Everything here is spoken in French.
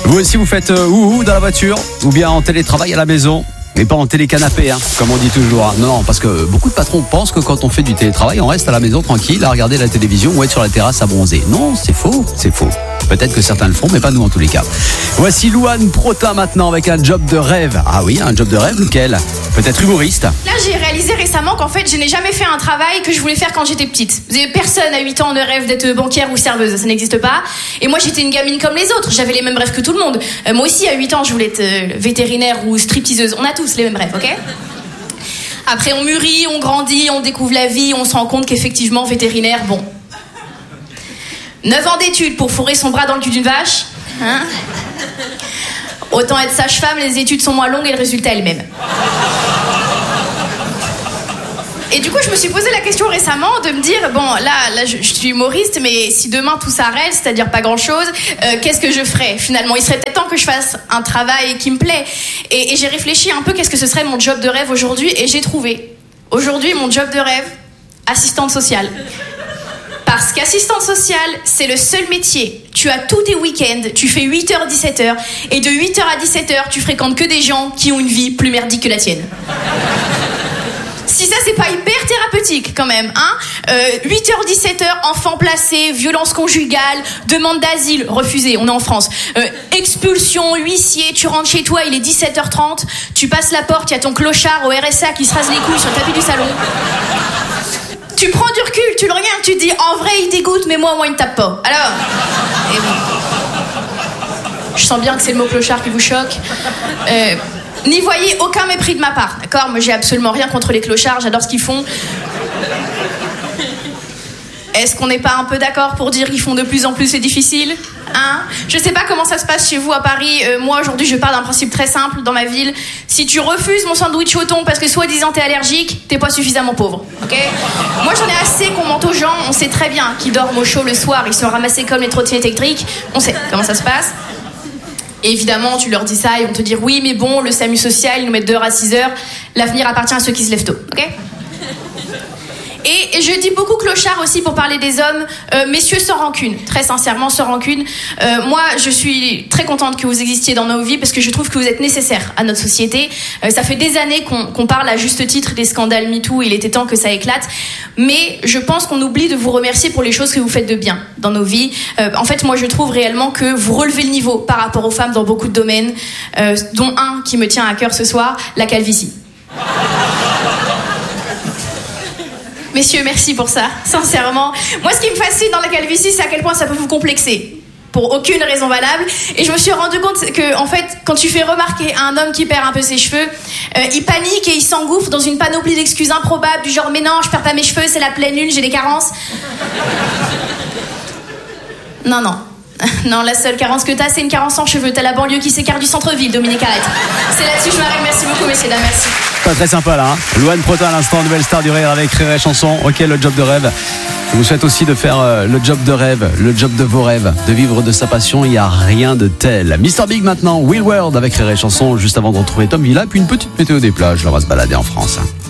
Vous aussi, vous faites ouhou dans la voiture ou bien en télétravail à la maison, mais pas en télécanapé, comme on dit toujours. Non, parce que beaucoup de patrons pensent que quand on fait du télétravail, on reste à la maison tranquille à regarder la télévision ou être sur la terrasse à bronzer. Non, c'est faux. Peut-être que certains le font, mais pas nous en tous les cas. Voici Louane Protin maintenant avec un job de rêve. Ah oui, un job de rêve, lequel ? Peut-être humoriste. Là, j'ai réalisé récemment qu'en fait, je n'ai jamais fait un travail que je voulais faire quand j'étais petite. Personne à 8 ans ne rêve d'être banquière ou serveuse, ça n'existe pas. Et moi, j'étais une gamine comme les autres, j'avais les mêmes rêves que tout le monde. Moi aussi, à 8 ans, je voulais être vétérinaire ou stripteaseuse. On a tous les mêmes rêves, ok ? Après, on mûrit, on grandit, on découvre la vie, on se rend compte qu'effectivement, vétérinaire, bon... 9 ans d'études pour fourrer son bras dans le cul d'une vache, hein ? Autant être sage-femme, les études sont moins longues et le résultat est le même. Et du coup, je me suis posé la question récemment de me dire, bon, là je suis humoriste, mais si demain tout s'arrête, c'est-à-dire pas grand-chose, qu'est-ce que je ferais finalement ? Il serait peut-être temps que je fasse un travail qui me plaît. Et j'ai réfléchi un peu, qu'est-ce que ce serait mon job de rêve aujourd'hui ? Et j'ai trouvé. Aujourd'hui, mon job de rêve, assistante sociale. Parce qu'assistante sociale, c'est le seul métier. Tu as tous tes week-ends, tu fais 8h-17h, et de 8h à 17h, tu fréquentes que des gens qui ont une vie plus merdique que la tienne. Si ça, c'est pas hyper thérapeutique quand même, hein ? 8h-17h, enfant placé, violence conjugale, demande d'asile, refusée, on est en France. Expulsion, huissier, tu rentres chez toi, il est 17h30, tu passes la porte, il y a ton clochard au RSA qui se rase les couilles sur le tapis du salon. Tu prends du recul, tu le regardes, tu te dis en vrai il dégoûte, mais moi au moins il me tape pas. Alors, et bon. Je sens bien que c'est le mot clochard qui vous choque. N'y voyez aucun mépris de ma part, d'accord ? Moi j'ai absolument rien contre les clochards, j'adore ce qu'ils font. Est-ce qu'on n'est pas un peu d'accord pour dire qu'ils font de plus en plus c'est difficile ? Hein ? Je sais pas comment ça se passe chez vous à Paris. Moi aujourd'hui je pars d'un principe très simple dans ma ville. Si tu refuses mon sandwich au thon parce que soi-disant t'es allergique, t'es pas suffisamment pauvre, ok ? Moi j'en ai assez qu'on mente aux gens. On sait très bien qu'ils dorment au chaud le soir, ils sont ramassés comme les trottinettes électriques. On sait comment ça se passe. Et évidemment tu leur dis ça, ils vont te dire oui mais bon le SAMU social ils nous mettent 2h à 6h. L'avenir appartient à ceux qui se lèvent tôt, ok ? Et je dis beaucoup clochard aussi pour parler des hommes. Messieurs, sans rancune. Très sincèrement, sans rancune. Moi, je suis très contente que vous existiez dans nos vies parce que je trouve que vous êtes nécessaires à notre société. Ça fait des années qu'on parle à juste titre des scandales MeToo. Il était temps que ça éclate. Mais je pense qu'on oublie de vous remercier pour les choses que vous faites de bien dans nos vies. En fait, moi, je trouve réellement que vous relevez le niveau par rapport aux femmes dans beaucoup de domaines, dont un qui me tient à cœur ce soir, la calvitie. Messieurs, merci pour ça, sincèrement. Moi, ce qui me fascine dans la calvitie, c'est à quel point ça peut vous complexer, pour aucune raison valable. Et je me suis rendu compte que, en fait, quand tu fais remarquer à un homme qui perd un peu ses cheveux, il panique et il s'engouffre dans une panoplie d'excuses improbables, du genre « Mais non, je perds pas mes cheveux, c'est la pleine lune, j'ai des carences. » Non. Non, la seule carence que t'as, c'est une carence en cheveux. T'as la banlieue qui s'écarte du centre-ville, Dominique, arrête. C'est là-dessus que je m'arrête. Merci beaucoup, messieurs, dames, merci. Pas très sympa là, hein. Louane Protin à l'instant, nouvelle star du rire avec Rire et Chanson. Ok, le job de rêve. Je vous souhaite aussi de faire le job de rêve, le job de vos rêves, de vivre de sa passion. Il n'y a rien de tel. Mr Big maintenant, Will World avec Rire et Chanson, juste avant de retrouver Tom Villa, puis une petite météo des plages. On va se balader en France.